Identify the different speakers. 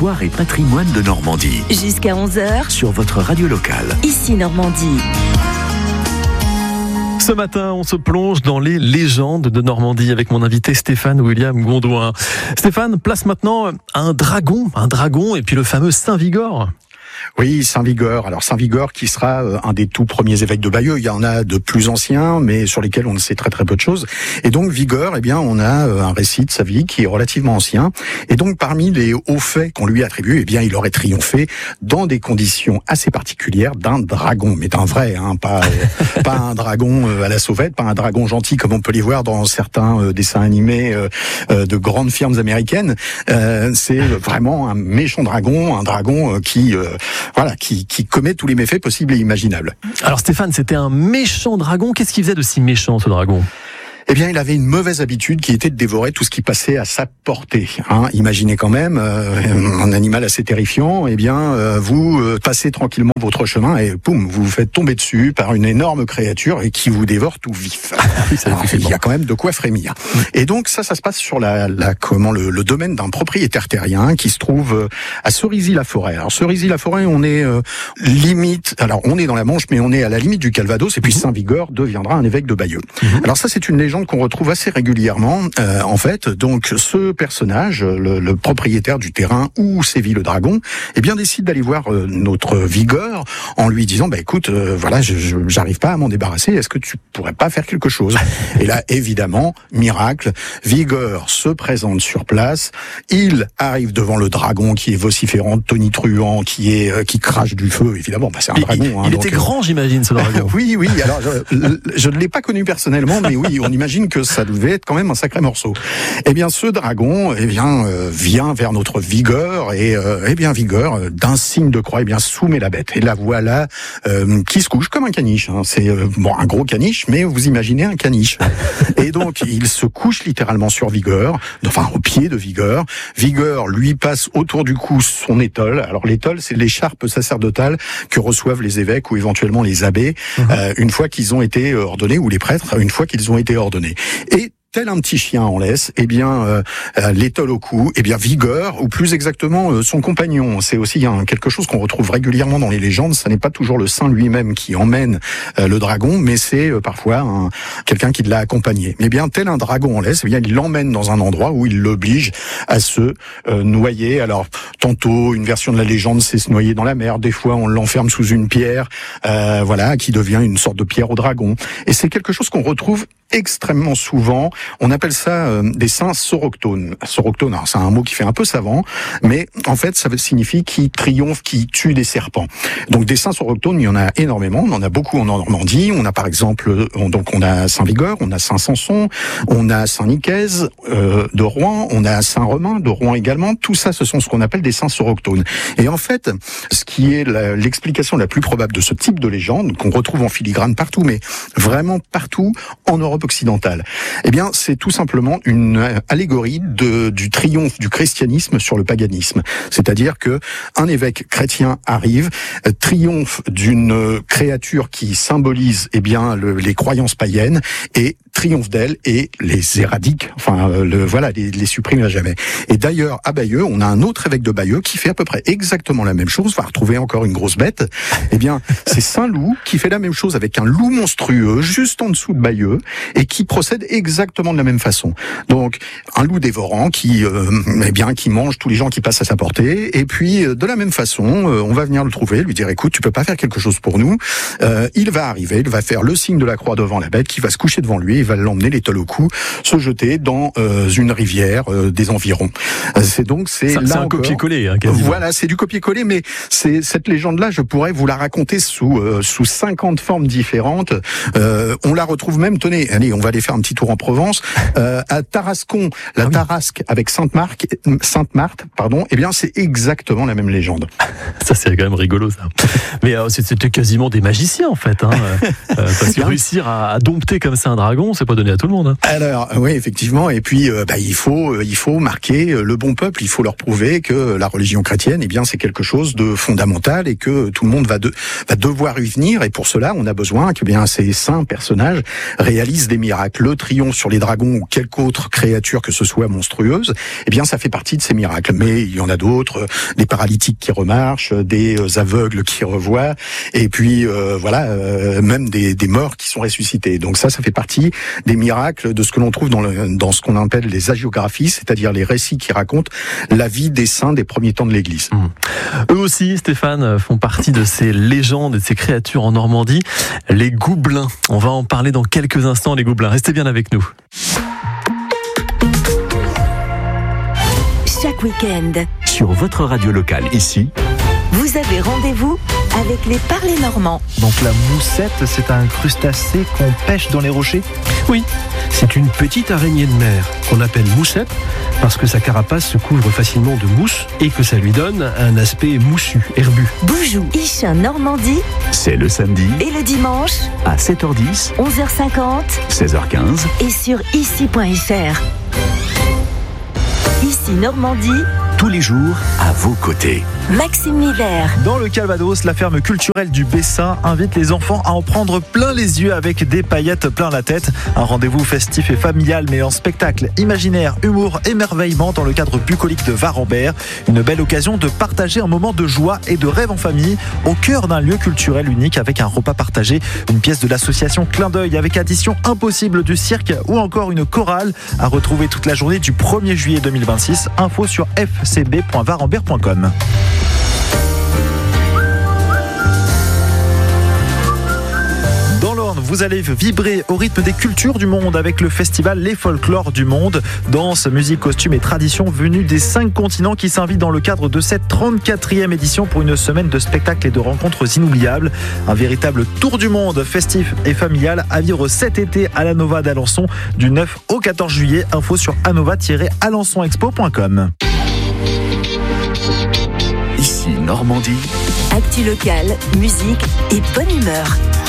Speaker 1: Histoire et patrimoine de Normandie.
Speaker 2: Jusqu'à 11h.
Speaker 1: Sur votre radio locale.
Speaker 2: Ici Normandie.
Speaker 3: Ce matin, on se plonge dans les légendes de Normandie avec mon invité Stéphane William Gondouin. Stéphane, place maintenant un dragon et puis le fameux Saint-Vigor.
Speaker 4: Oui, Saint-Vigor. Alors Saint-Vigor qui sera un des tout premiers évêques de Bayeux. Il y en a de plus anciens, mais sur lesquels on ne sait très peu de choses. Et donc Vigor, on a un récit de sa vie qui est relativement ancien. Et donc parmi les hauts faits qu'on lui attribue, il aurait triomphé dans des conditions assez particulières d'un dragon, mais d'un vrai, pas un dragon à la sauvette, pas un dragon gentil comme on peut les voir dans certains dessins animés de grandes firmes américaines. C'est vraiment un méchant dragon, un dragon qui commet tous les méfaits possibles et imaginables.
Speaker 3: Alors Stéphane, c'était un méchant dragon. Qu'est-ce qu'il faisait de si méchant, ce dragon ?
Speaker 4: Il avait une mauvaise habitude qui était de dévorer tout ce qui passait à sa portée. Imaginez quand même un animal assez terrifiant. Vous passez tranquillement votre chemin et boum, vous vous faites tomber dessus par une énorme créature et qui vous dévore tout vif. Il y a quand même de quoi frémir. Et donc ça se passe sur le domaine d'un propriétaire terrien qui se trouve à Cerisy-la-Forêt. Alors Cerisy-la-Forêt, on est limite. Alors on est dans la Manche, mais on est à la limite du Calvados. Et puis Saint-Vigor deviendra un évêque de Bayeux. Alors ça, c'est une légende qu'on retrouve assez régulièrement. Donc ce personnage, le propriétaire du terrain où sévit le dragon, décide d'aller voir notre Vigor en lui disant écoute, j'arrive pas à m'en débarrasser, est-ce que tu pourrais pas faire quelque chose? Et là, évidemment, miracle, Vigor se présente sur place, il arrive devant le dragon qui est vociférant, tonitruant, qui crache du feu, évidemment, c'est un dragon.
Speaker 3: Il était grand, j'imagine, ce dragon.
Speaker 4: Oui, alors je ne l'ai pas connu personnellement, mais oui, on imagine que ça devait être quand même un sacré morceau. Ce dragon, vient vers notre Vigor et Vigor, d'un signe de croix, soumet la bête. Et la voilà qui se couche comme un caniche. C'est un gros caniche, mais vous imaginez un caniche. Et donc il se couche littéralement sur Vigor, au pied de Vigor. Vigor lui passe autour du cou son étole. Alors l'étole, c'est l'écharpe sacerdotale que reçoivent les évêques ou éventuellement les abbés une fois qu'ils ont été ordonnés, ou les prêtres une fois qu'ils ont été ordonnés. Et tel un petit chien en laisse, l'étole au cou, Vigor, ou plus exactement son compagnon. C'est aussi quelque chose qu'on retrouve régulièrement dans les légendes. Ça n'est pas toujours le saint lui-même qui emmène le dragon, mais c'est parfois quelqu'un qui l'a accompagné. Mais tel un dragon en laisse, il l'emmène dans un endroit où il l'oblige à se noyer. Alors tantôt, une version de la légende, c'est se noyer dans la mer. Des fois, on l'enferme sous une pierre, qui devient une sorte de pierre au dragon. Et c'est quelque chose qu'on retrouve extrêmement souvent. On appelle ça des saints soroctones. Soroctone, c'est un mot qui fait un peu savant, mais en fait, ça signifie qui triomphe, qui tue des serpents. Donc des saints soroctones, il y en a énormément. On en a beaucoup en Normandie. On a par exemple, on a Saint-Vigor, on a Saint-Samson, on a Saint-Nicaise de Rouen, on a Saint-Romain de Rouen également. Tout ça, ce sont ce qu'on appelle des saints soroctones. Et en fait, ce qui est l'explication la plus probable de ce type de légende, qu'on retrouve en filigrane partout, mais vraiment partout en Europe occidentale, c'est tout simplement une allégorie du triomphe du christianisme sur le paganisme. C'est-à-dire que un évêque chrétien arrive, triomphe d'une créature qui symbolise les croyances païennes et triomphe d'elle et les éradique, les supprime à jamais. Et d'ailleurs, à Bayeux, on a un autre évêque de Bayeux qui fait à peu près exactement la même chose, va retrouver encore une grosse bête. C'est Saint-Loup qui fait la même chose avec un loup monstrueux juste en dessous de Bayeux et qui procède exactement de la même façon. Donc, un loup dévorant qui mange tous les gens qui passent à sa portée. Et puis, de la même façon, on va venir le trouver, lui dire, écoute, tu peux pas faire quelque chose pour nous. Il va arriver, il va faire le signe de la croix devant la bête, qui va se coucher devant lui, il va l'emmener l'étole au cou, se jeter dans une rivière des environs. C'est
Speaker 3: un copier-coller, quasiment.
Speaker 4: Voilà, c'est du copier-coller, mais cette légende-là, je pourrais vous la raconter sous 50 formes différentes. On la retrouve même, allez, on va aller faire un petit tour en Provence, à Tarascon, Tarasque avec Sainte-Marthe, c'est exactement la même légende.
Speaker 3: Ça, c'est quand même rigolo, ça. Mais c'était quasiment des magiciens, en fait, parce que réussir à dompter comme ça un dragon, c'est pas donné à tout le monde. Hein.
Speaker 4: Alors oui, effectivement, et puis il faut marquer le bon peuple, il faut leur prouver que la religion chrétienne, eh bien c'est quelque chose de fondamental et que tout le monde va devoir y venir, et pour cela on a besoin que bien ces saints personnages réalisent des miracles. Le triomphe sur les dragons ou quelque autre créature que ce soit monstrueuse, eh bien ça fait partie de ces miracles, mais il y en a d'autres, des paralytiques qui remarchent, des aveugles qui revoient, et puis même des morts qui sont ressuscités. Donc ça fait partie des miracles de ce que l'on trouve dans ce qu'on appelle les hagiographies, c'est-à-dire les récits qui racontent la vie des saints des premiers temps de l'Église.
Speaker 3: Eux aussi, Stéphane, font partie de ces légendes et de ces créatures en Normandie, les Goublins. On va en parler dans quelques instants, les Goublins. Restez bien avec nous.
Speaker 2: Chaque week-end,
Speaker 1: Sur votre radio locale, ici,
Speaker 2: vous avez rendez-vous avec les Parlers Normands.
Speaker 5: Donc la moussette, c'est un crustacé qu'on pêche dans les rochers ?
Speaker 6: Oui, c'est une petite araignée de mer qu'on appelle moussette parce que sa carapace se couvre facilement de mousse et que ça lui donne un aspect moussu, herbu.
Speaker 2: Boujou, Ichin, Normandie
Speaker 1: c'est le samedi
Speaker 2: et le dimanche,
Speaker 1: à 7h10,
Speaker 2: 11h50
Speaker 1: 16h15.
Speaker 2: et sur ici.fr. Ici Normandie,
Speaker 1: Tous les jours, à vos côtés.
Speaker 2: Maxime Miller.
Speaker 5: Dans le Calvados, la ferme culturelle du Bessin invite les enfants à en prendre plein les yeux avec des paillettes plein la tête. Un rendez-vous festif et familial mêlant spectacle, imaginaire, humour, émerveillement dans le cadre bucolique de Varambert. Une belle occasion de partager un moment de joie et de rêve en famille au cœur d'un lieu culturel unique avec un repas partagé, une pièce de l'association Clin d'œil avec addition impossible du cirque ou encore une chorale à retrouver toute la journée du 1er juillet 2026. Info sur fcb.varambert.com. Dans l'Orne, vous allez vibrer au rythme des cultures du monde avec le festival Les Folklores du Monde. Danse, musique, costumes et traditions venus des 5 continents qui s'invitent dans le cadre de cette 34e édition pour une semaine de spectacles et de rencontres inoubliables. Un véritable tour du monde festif et familial à vivre cet été à la Nova d'Alençon du 9 au 14 juillet. Info sur anova-alençonexpo.com.
Speaker 1: Ici Normandie,
Speaker 2: Actu locale, musique et bonne humeur.